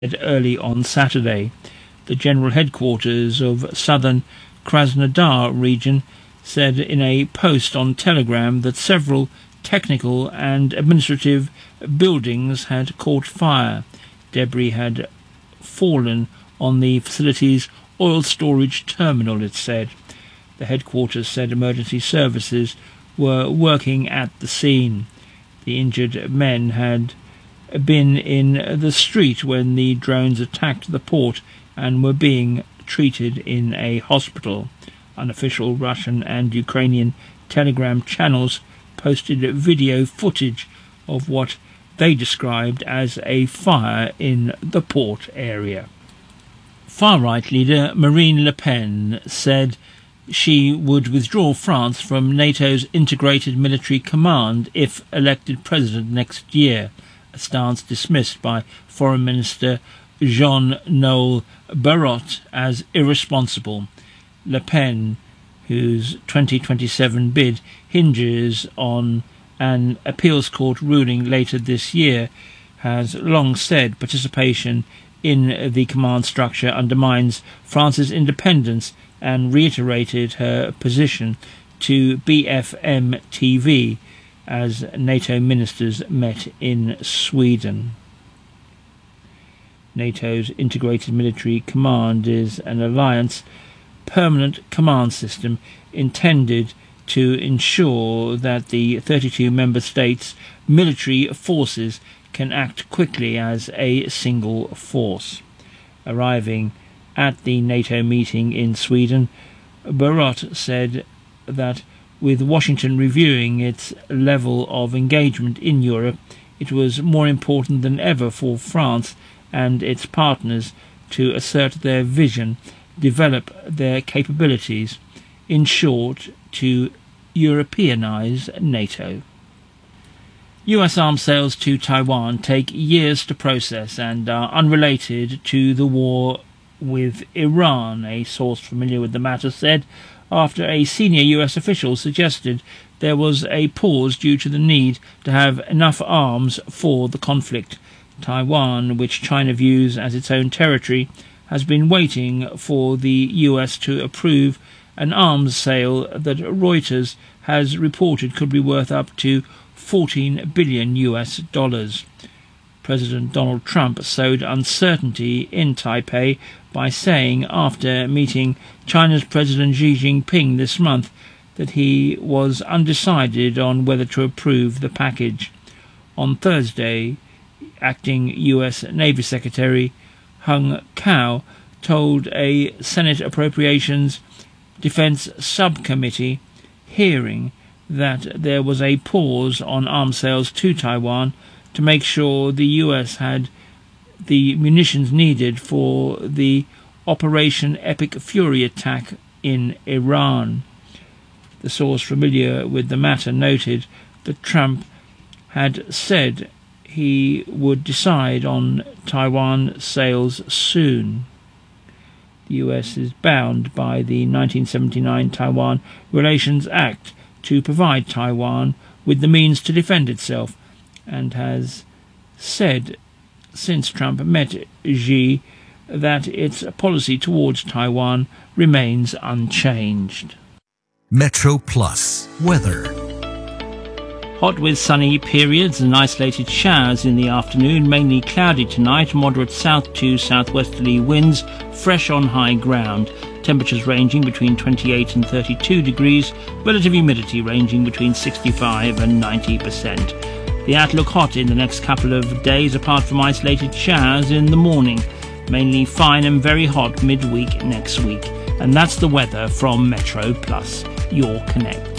early on Saturday. The general headquarters of southern Krasnodar region said in a post on Telegram that several technical and administrative buildings had caught fire. Debris had fallen on the facility's oil storage terminal, it said. The headquarters said emergency services were working at the scene. The injured men had been in the street when the drones attacked the port and were being treated in a hospital. Unofficial Russian and Ukrainian Telegram channels posted video footage of what they described as a fire in the port area. Far-right leader Marine Le Pen said she would withdraw France from NATO's integrated military command if elected president next year, a stance dismissed by Foreign Minister Jean-Noël Barrot as irresponsible. Le Pen, whose 2027 bid hinges on an appeals court ruling later this year, has long said participation in the command structure undermines France's independence and reiterated her position to BFM TV as NATO ministers met in Sweden. NATO's integrated military command is an alliance permanent command system intended to ensure that the 32 member states' military forces can act quickly as a single force. Arriving at the NATO meeting in Sweden, Barrot said that with Washington reviewing its level of engagement in Europe, it was more important than ever for France and its partners to assert their vision, develop their capabilities, in short, to Europeanize NATO. US arms sales to Taiwan take years to process and are unrelated to the war with Iran, a source familiar with the matter said, after a senior US official suggested there was a pause due to the need to have enough arms for the conflict. Taiwan, which China views as its own territory, has been waiting for the US to approve an arms sale that Reuters has reported could be worth up to $14 billion. President Donald Trump sowed uncertainty in Taipei by saying after meeting China's President Xi Jinping this month that he was undecided on whether to approve the package. On Thursday, acting U.S. Navy Secretary Hung Cao told a Senate Appropriations Defense Subcommittee hearing that there was a pause on arms sales to Taiwan to make sure the U.S. had the munitions needed for the Operation Epic Fury attack in Iran. The source familiar with the matter noted that Trump had said he would decide on Taiwan sales soon. The U.S. is bound by the 1979 Taiwan Relations Act to provide Taiwan with the means to defend itself, and has said since Trump met Xi that its policy towards Taiwan remains unchanged. Metro Plus weather. Hot with sunny periods and isolated showers in the afternoon, mainly cloudy tonight, moderate south to southwesterly winds, fresh on high ground. Temperatures ranging between 28 and 32 degrees, relative humidity ranging between 65 and 90%. The outlook hot in the next couple of days apart from isolated showers in the morning. Mainly fine and very hot midweek next week. And that's the weather from Metro Plus, your connect.